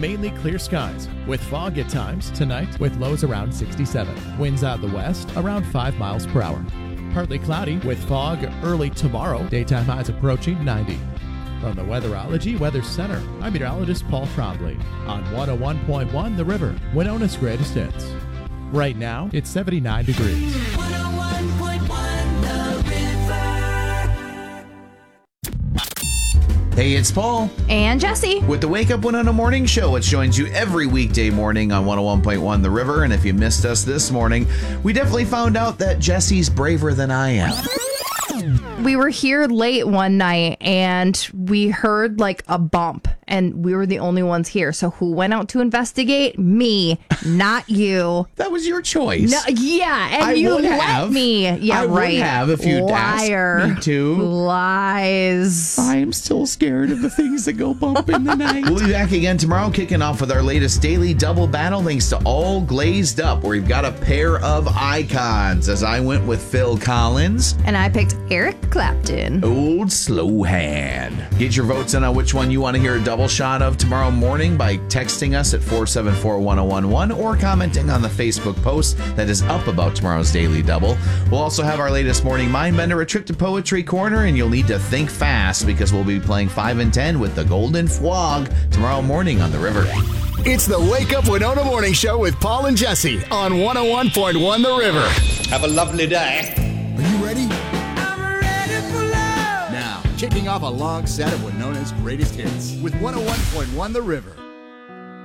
mainly clear skies, with fog at times tonight with lows around 67. Winds out the west around 5 miles per hour. Partly cloudy with fog early tomorrow, daytime highs approaching 90. From the Weatherology Weather Center, I'm meteorologist Paul Trombley on 101.1 The River, Winona's greatest hits. Right now, it's 79 degrees. 101.1 The River. Hey, it's Paul. And Jesse. With the Wake Up Winona Morning Show, which joins you every weekday morning on 101.1 The River. And if you missed us this morning, we definitely found out that Jesse's braver than I am. We were here late one night and we heard like a bump and we were the only ones here. So who went out to investigate? Me, not you. That was your choice. No, yeah, and I you would let have. me. Yeah, I right. would have if you'd Liar. asked me to. Lies. I am still scared of the things that go bump in the night. We'll be back again tomorrow, kicking off with our latest daily double battle, thanks to All Glazed Up, where we've got a pair of icons, as I went with Phil Collins. And I picked Eric Clapton. Old Slow Hand. Get your votes in on which one you want to hear a double shot of tomorrow morning by texting us at 474-1011 or commenting on the Facebook post that is up about tomorrow's Daily Double. We'll also have our latest Morning Mindbender, a trip to Poetry Corner, and you'll need to think fast because we'll be playing 5 and 10 with the Golden Fwog tomorrow morning on The River. It's the Wake Up Winona Morning Show with Paul and Jesse on 101.1 The River. Have a lovely day. Are you ready? I'm ready for love. Now, kicking off a long set of Winona's greatest hits with 101.1 The River.